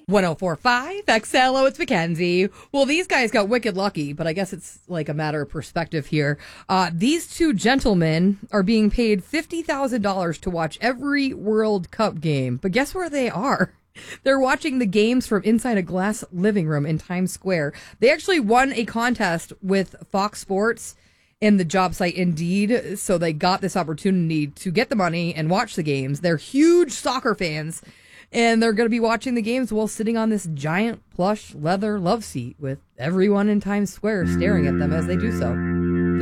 1045 XLO, it's Mackenzie. Well, these guys got wicked lucky, but I guess it's like a matter of perspective here. These two gentlemen are being paid $50,000 to watch every World Cup game. But guess where they are? They're watching the games from inside a glass living room in Times Square. They actually won a contest with Fox Sports and the job site Indeed, so they got this opportunity to get the money and watch the games. They're huge soccer fans. And they're going to be watching the games while sitting on this giant plush leather love seat with everyone in Times Square staring at them as they do so.